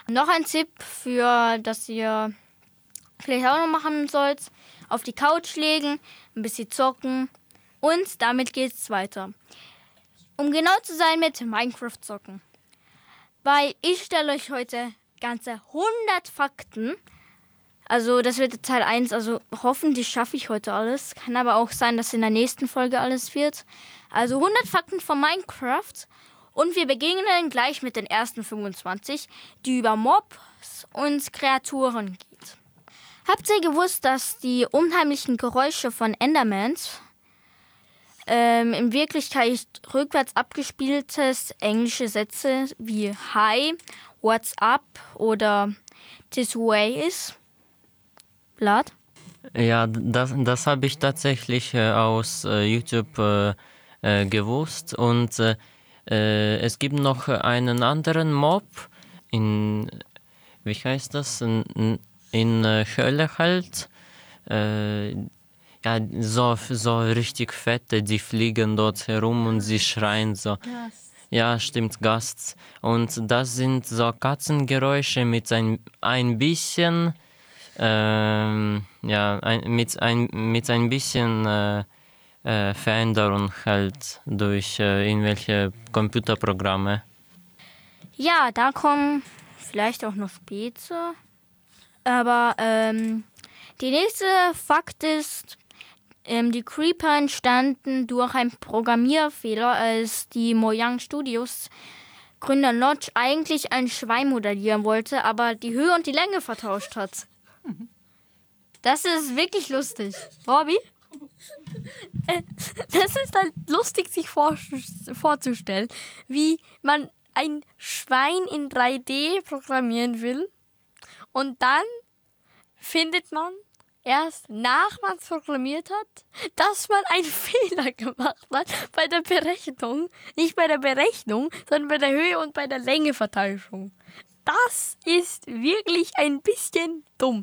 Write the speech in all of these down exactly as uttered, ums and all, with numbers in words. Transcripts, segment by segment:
Noch ein Tipp für, dass ihr vielleicht auch noch machen sollt, auf die Couch legen, ein bisschen zocken und damit geht's weiter. Um genau zu sein mit Minecraft zocken. Weil ich stelle euch heute ganze hundert Fakten. Also das wird Teil eins, also hoffentlich schaffe ich heute alles. Kann aber auch sein, dass in der nächsten Folge alles wird. Also hundert Fakten von Minecraft. Und wir beginnen gleich mit den ersten fünfundzwanzig, die über Mobs und Kreaturen geht. Habt ihr gewusst, dass die unheimlichen Geräusche von Endermans ähm, in Wirklichkeit rückwärts abgespieltes englische Sätze wie Hi, What's up oder This way is? Vlad? Ja, das, das habe ich tatsächlich äh, aus äh, YouTube äh, äh, gewusst. Und äh, äh, es gibt noch einen anderen Mob in, wie heißt das, in, in äh, Hölle halt. Äh, ja, so, so richtig fette, die fliegen dort herum und sie schreien so. Gast. Ja, stimmt, Gasts. Und das sind so Katzengeräusche mit ein, ein bisschen... Ähm, ja, ein, mit, ein, mit ein bisschen äh, äh, Veränderung halt durch äh, irgendwelche Computerprogramme. Ja, da kommen vielleicht auch noch später. Aber ähm, die nächste Fakt ist, ähm, die Creeper entstanden durch einen Programmierfehler, als die Mojang Studios Gründer Notch eigentlich ein Schwein modellieren wollte, aber die Höhe und die Länge vertauscht hat. Das ist wirklich lustig. Robby? Das ist halt lustig, sich vor, vorzustellen, wie man ein Schwein in drei D programmieren will und dann findet man erst nach man es programmiert hat, dass man einen Fehler gemacht hat bei der Berechnung. Nicht bei der Berechnung, sondern bei der Höhe und bei der Längeverteilung. Das ist wirklich ein bisschen dumm.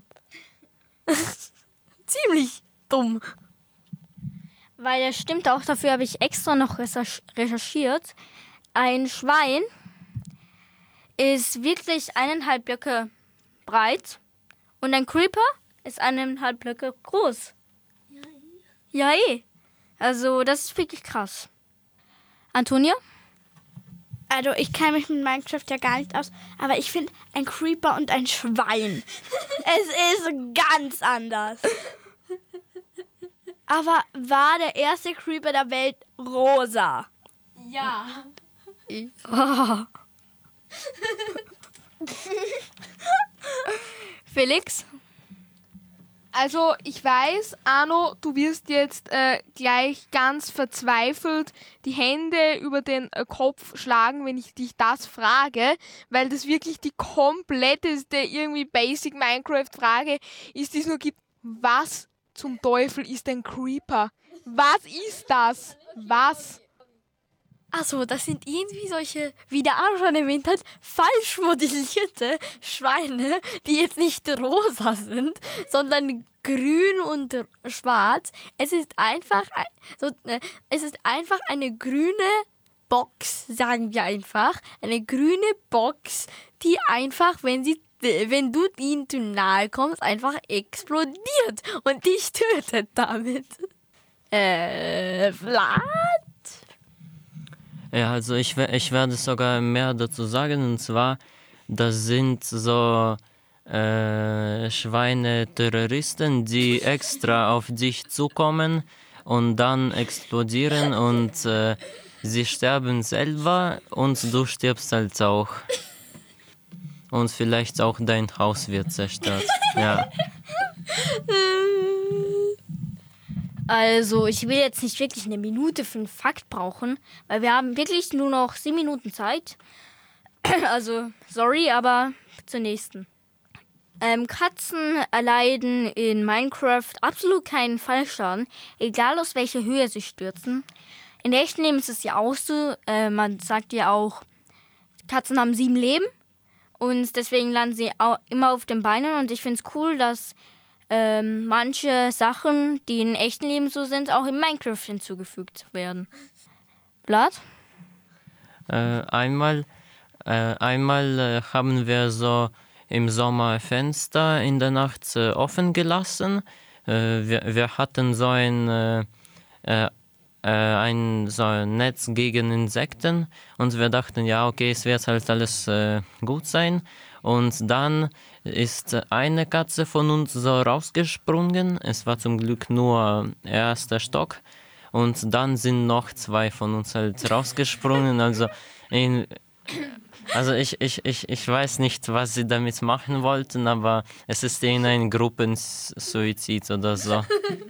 Ziemlich dumm. Weil das stimmt auch, dafür habe ich extra noch recherchiert. Ein Schwein ist wirklich eineinhalb Blöcke breit und ein Creeper ist eineinhalb Blöcke groß. Ja, eh. Also das ist wirklich krass. Antonia? Also ich kenne mich mit Minecraft ja gar nicht aus, aber ich finde ein Creeper und ein Schwein. Es ist ganz anders. Aber war der erste Creeper der Welt rosa? Ja. Oh. Felix? Also ich weiß, Arno, du wirst jetzt äh, gleich ganz verzweifelt die Hände über den äh, Kopf schlagen, wenn ich dich das frage, weil das wirklich die kompletteste irgendwie Basic Minecraft-Frage ist, die es nur gibt. Was zum Teufel ist ein Creeper? Was ist das? Was? Achso, das sind irgendwie solche, wie der Arno schon erwähnt hat, falsch modellierte Schweine, die jetzt nicht rosa sind, sondern grün und schwarz. Es ist einfach, so, es ist einfach eine grüne Box, sagen wir einfach. Eine grüne Box, die einfach, wenn sie wenn du ihnen zu nahe kommst, einfach explodiert und dich tötet damit. Äh, Vlad? Ja, also ich, ich werde sogar mehr dazu sagen, und zwar, das sind so äh, Schweine-Terroristen, die extra auf dich zukommen und dann explodieren und äh, sie sterben selber und du stirbst halt auch. Und vielleicht auch dein Haus wird zerstört. Ja. Also, ich will jetzt nicht wirklich eine Minute für einen Fakt brauchen, weil wir haben wirklich nur noch sieben Minuten Zeit. Also, sorry, aber zur nächsten. Ähm, Katzen erleiden in Minecraft absolut keinen Fallschaden, egal aus welcher Höhe sie stürzen. In der echten Leben ist es ja auch so, äh, man sagt ja auch, Katzen haben sieben Leben und deswegen landen sie auch immer auf den Beinen und ich finde es cool, dass ähm, manche Sachen, die in echten Leben so sind, auch in Minecraft hinzugefügt werden. Vlad? Äh, einmal äh, einmal äh, haben wir so im Sommer Fenster in der Nacht äh, offen gelassen. Äh, wir, wir hatten so ein, äh, äh, ein, so ein Netz gegen Insekten und wir dachten, ja, okay, es wird halt alles äh, gut sein. Und dann ist eine Katze von uns so rausgesprungen. Es war zum Glück nur erster Stock. Und dann sind noch zwei von uns halt rausgesprungen. Also, in, also ich, ich, ich, ich weiß nicht, was sie damit machen wollten, aber es ist in ein Gruppensuizid oder so.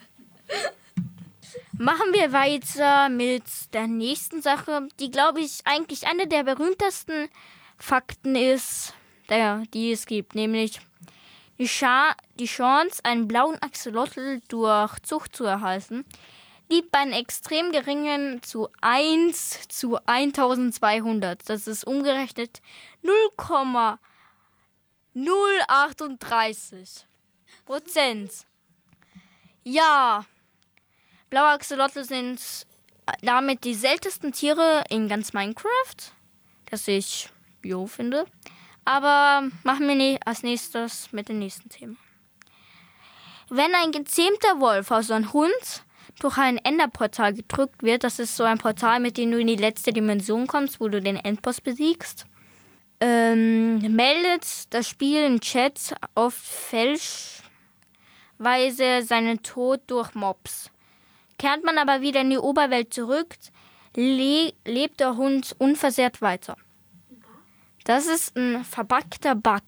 Machen wir weiter mit der nächsten Sache, die, glaube ich, eigentlich eine der berühmtesten Fakten ist, der, die es gibt, nämlich die, Scha- die Chance, einen blauen Axolotl durch Zucht zu erhalten, liegt bei einem extrem geringen zu eins zu eintausendzweihundert. Das ist umgerechnet null Komma null achtunddreißig Prozent. Ja, blaue Axolotl sind damit die seltensten Tiere in ganz Minecraft, das ich jo finde. Aber machen wir nie als nächstes mit dem nächsten Thema. Wenn ein gezähmter Wolf, also ein Hund, durch ein Enderportal gedrückt wird, das ist so ein Portal, mit dem du in die letzte Dimension kommst, wo du den Endboss besiegst, ähm, meldet das Spiel im Chat oft fälschweise seinen Tod durch Mobs. Kehrt man aber wieder in die Oberwelt zurück, le- lebt der Hund unversehrt weiter. Das ist ein verbackter Bug.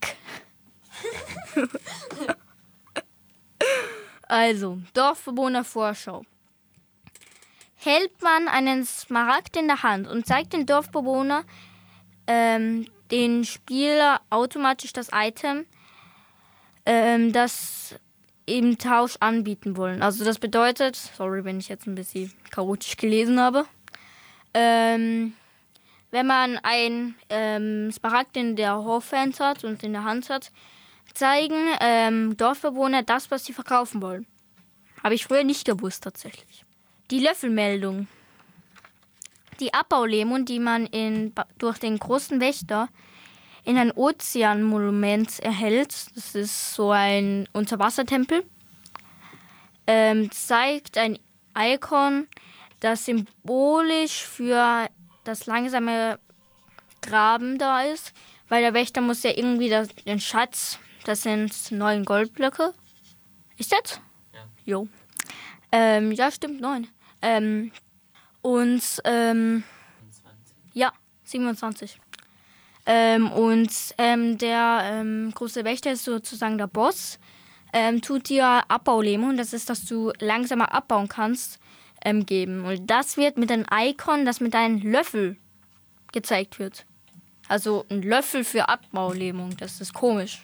Also, Dorfbewohner-Vorschau. Hält man einen Smaragd in der Hand und zeigt den Dorfbewohner ähm, den Spieler automatisch das Item, ähm, das im Tausch anbieten wollen. Also das bedeutet, sorry, wenn ich jetzt ein bisschen chaotisch gelesen habe, ähm, wenn man ein ähm, Smaragd in der Hofhand hat und in der Hand hat, zeigen ähm, Dorfbewohner das, was sie verkaufen wollen. Habe ich früher nicht gewusst, tatsächlich. Die Löffelmeldung. Die Abbaulähmung, die man in, durch den großen Wächter in ein Ozeanmonument erhält, das ist so ein Unterwassertempel, ähm, zeigt ein Icon, das symbolisch für das langsame Graben da ist, weil der Wächter muss ja irgendwie das, den Schatz, das sind neun Goldblöcke. Ist das? Ja. Jo. Ähm, ja, stimmt, neun. Ähm, und, ähm, ja, siebenundzwanzig. Ähm, und ähm, der ähm, große Wächter ist sozusagen der Boss, ähm, tut dir Abbaulähmung, das ist, dass du langsamer abbauen kannst, ähm, geben. Und das wird mit einem Icon, das mit einem Löffel gezeigt wird. Also ein Löffel für Abbaulähmung, das ist komisch.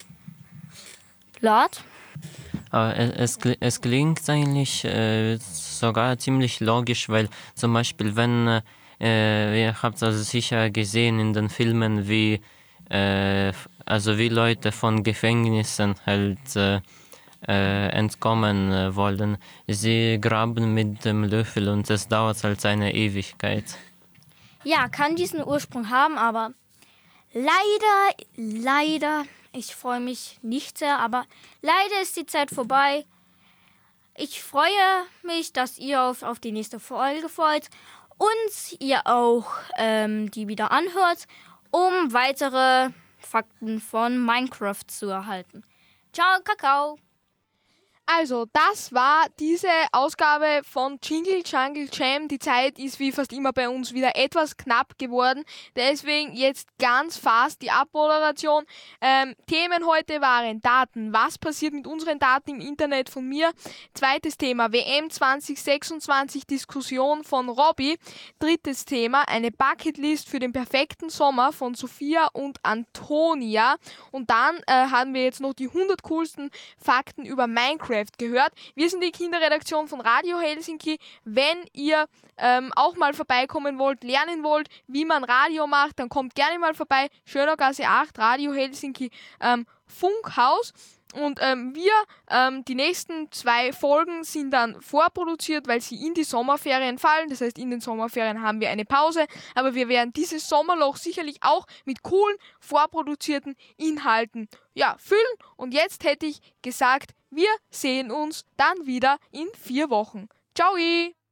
Lad? Aber es, es klingt eigentlich äh, sogar ziemlich logisch, weil zum Beispiel, wenn, äh, ihr habt also sicher gesehen in den Filmen, wie, äh, also wie Leute von Gefängnissen halt äh, äh, entkommen äh, wollen. Sie graben mit dem Löffel und es dauert halt eine Ewigkeit. Ja, kann diesen Ursprung haben, aber leider, leider, ich freue mich nicht sehr, aber leider ist die Zeit vorbei. Ich freue mich, dass ihr auf, auf die nächste Folge freut und ihr auch ähm, die wieder anhört, um weitere Fakten von Minecraft zu erhalten. Ciao, Kakao! Also, das war diese Ausgabe von Jingle Jungle Jam. Die Zeit ist wie fast immer bei uns wieder etwas knapp geworden. Deswegen jetzt ganz fast die Abmoderation. Ähm, Themen heute waren Daten. Was passiert mit unseren Daten im Internet von mir? Zweites Thema W M zwanzig sechsundzwanzig Diskussion von Robby. Drittes Thema eine Bucketlist für den perfekten Sommer von Sophia und Antonia. Und dann äh, haben wir jetzt noch die hundert coolsten Fakten über Minecraft gehört. Wir sind die Kinderredaktion von Radio Helsinki. Wenn ihr ähm, auch mal vorbeikommen wollt, lernen wollt, wie man Radio macht, dann kommt gerne mal vorbei. Schönergasse acht, Radio Helsinki ähm, Funkhaus. Und ähm, wir, ähm, die nächsten zwei Folgen sind dann vorproduziert, weil sie in die Sommerferien fallen. Das heißt, in den Sommerferien haben wir eine Pause. Aber wir werden dieses Sommerloch sicherlich auch mit coolen, vorproduzierten Inhalten ja, füllen. Und jetzt hätte ich gesagt, wir sehen uns dann wieder in vier Wochen. Ciao!